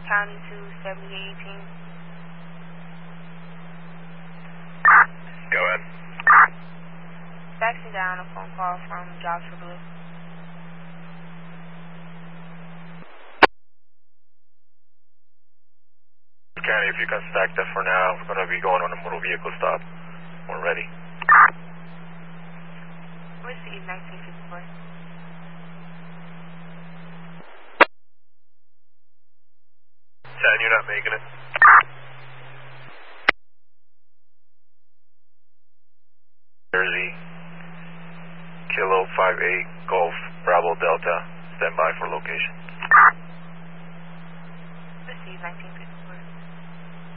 County to 7818. Go ahead. Faxing down a phone call from Jobs for Blue. County, if you can stack that for now, we're going to be going on a motor vehicle stop. We're ready. Receive 1954. You're not making it. Jersey, Kilo 58 Golf Bravo Delta, stand by for location.